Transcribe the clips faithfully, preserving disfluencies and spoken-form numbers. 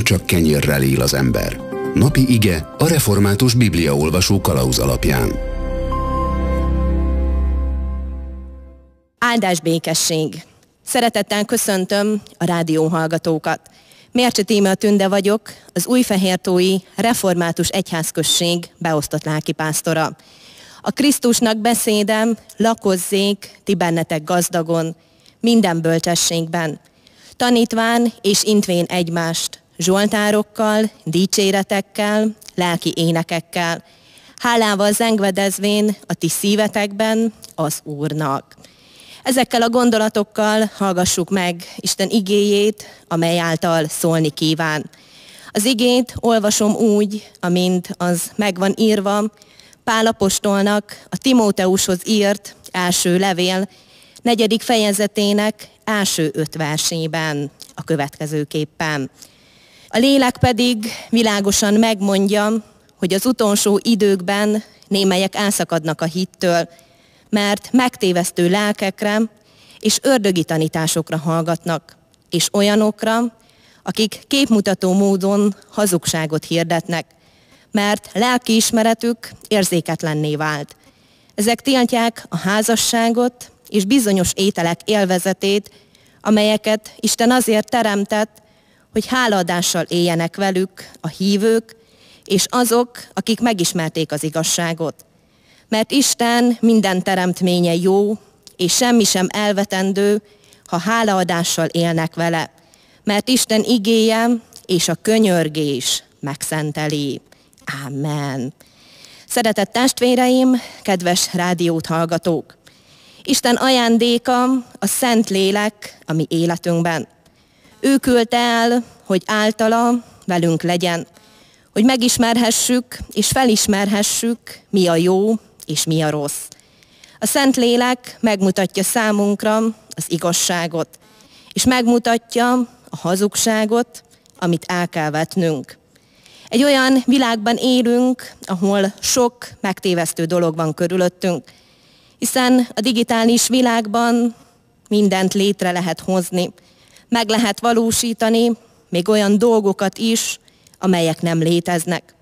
csak kenyérrel él az ember. Napi ige a református bibliaolvasó kalauz alapján. Áldás, békesség! Szeretettel köszöntöm a rádióhallgatókat. Mércsy Tímea Tünde vagyok, az Újfehértói Református Egyházközség beosztott lelkipásztora. A Krisztusnak beszédem, lakozzék ti bennetek gazdagon, minden bölcsességben, tanítván és intvén egymást, zsoltárokkal, dicséretekkel, lelki énekekkel, hálával zengvedezvén a ti szívetekben az Úrnak. Ezekkel a gondolatokkal hallgassuk meg Isten igéjét, amely által szólni kíván. Az igét olvasom úgy, amint az meg van írva Pál apostolnak a Timóteushoz írt első levél negyedik fejezetének első öt versében a következőképpen. A lélek pedig világosan megmondja, hogy az utolsó időkben némelyek elszakadnak a hittől, mert megtévesztő lelkekre és ördögi tanításokra hallgatnak, és olyanokra, akik képmutató módon hazugságot hirdetnek, mert lelkiismeretük érzéketlenné vált. Ezek tiltják a házasságot és bizonyos ételek élvezetét, amelyeket Isten azért teremtett, hogy hálaadással éljenek velük a hívők, és azok, akik megismerték az igazságot. Mert Isten minden teremtménye jó, és semmi sem elvetendő, ha hálaadással élnek vele. Mert Isten igéje és a könyörgés megszenteli. Amen. Szeretett testvéreim, kedves rádiót hallgatók! Isten ajándéka a Szent Lélek a mi életünkben. Ő küldte el, hogy általa velünk legyen, hogy megismerhessük és felismerhessük, mi a jó és mi a rossz. A Szent Lélek megmutatja számunkra az igazságot, és megmutatja a hazugságot, amit el kell vetnünk. Egy olyan világban élünk, ahol sok megtévesztő dolog van körülöttünk, hiszen a digitális világban mindent létre lehet hozni, meg lehet valósítani még olyan dolgokat is, amelyek nem léteznek.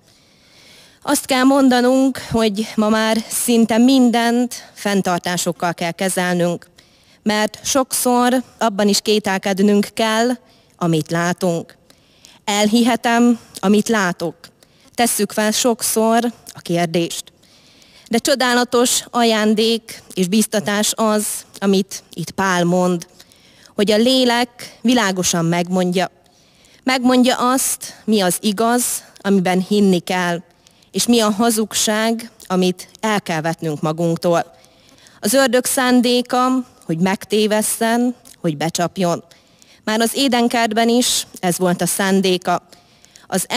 Azt kell mondanunk, hogy ma már szinte mindent fenntartásokkal kell kezelnünk, mert sokszor abban is kételkednünk kell, amit látunk. Elhihetem, amit látok. Tesszük fel sokszor a kérdést. De csodálatos ajándék és biztatás az, amit itt Pál mond, hogy a lélek világosan megmondja. Megmondja azt, mi az igaz, amiben hinni kell, és mi a hazugság, amit el kell vetnünk magunktól. Az ördög szándéka, hogy megtévesszen, hogy becsapjon. Már az édenkertben is ez volt a szándéka. Az